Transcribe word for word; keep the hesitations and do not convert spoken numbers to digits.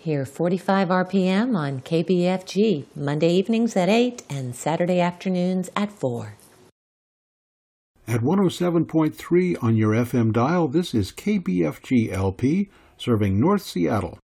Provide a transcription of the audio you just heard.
Hear forty-five R P M on K B F G, Monday evenings at eight and Saturday afternoons at four. At one oh seven point three on your F M dial, this is K B F G L P, serving North Seattle.